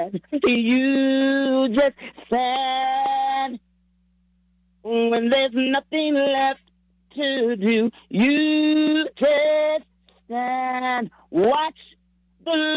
stand. You just stand when there's nothing left to do. You just stand. Watch the